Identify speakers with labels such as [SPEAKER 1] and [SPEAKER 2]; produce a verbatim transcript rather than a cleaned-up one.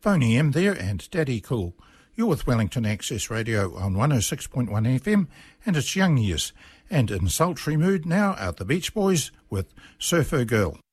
[SPEAKER 1] Phony M there and Daddy Cool. You're with Wellington Access Radio on one oh six point one F M, and it's Young Years. And in sultry mood now are the Beach Boys with Surfer Girl.